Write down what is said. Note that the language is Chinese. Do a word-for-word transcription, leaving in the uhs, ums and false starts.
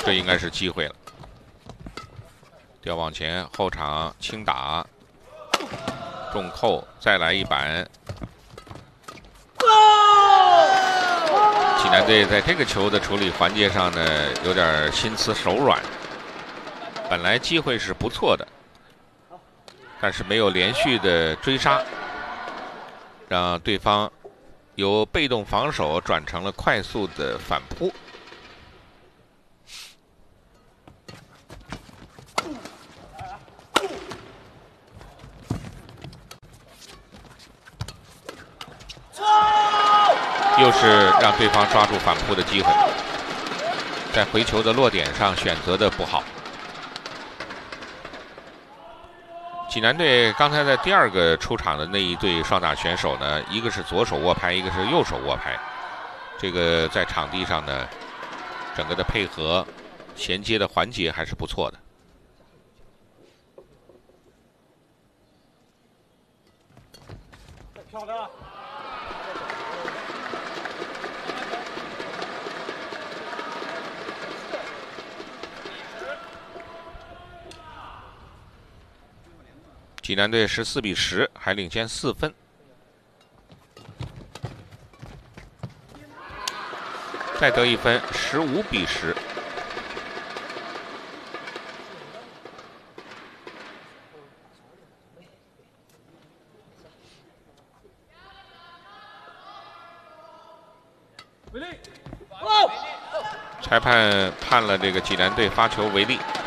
这应该是机会了。调往前，后场轻打，重扣，再来一板。济南队在这个球的处理环节上呢，有点心慈手软。本来机会是不错的，但是没有连续的追杀，让对方由被动防守转成了快速的反扑。又是让对方抓住反扑的机会，在回球的落点上选择的不好。济南队刚才在第二个出场的那一对双打选手呢，一个是左手握拍，一个是右手握拍。这个在场地上呢，整个的配合、衔接的环节还是不错的。 漂亮！ 济南队十四比十，还领先四分。再得一分，十五比十。裁判判了这个济南队发球违例。